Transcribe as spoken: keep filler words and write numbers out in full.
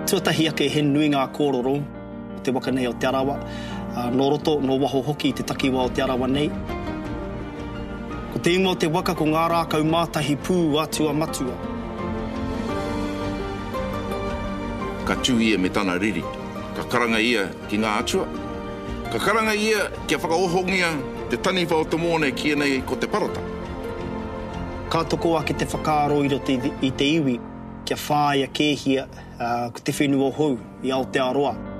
Tuatahi ake he nui ngā kōrero o te waka nei o Te Arawa. Uh, no roto, no waho hoki te takiwa o Te Arawa nei. Ko te ingoa o te waka ko ngā rākau mātahi pū atua matua. Ka tū ia me tāna riri. Ka karanga ia ki ngā atua. Ka karanga ia kia whakaohongia te tani whaotomone kia nei ko te parata. Ka toko ake te whakaaro i roto i te iwi, kia whāia kēhia uh, ko te whenua hou i Aotearoa.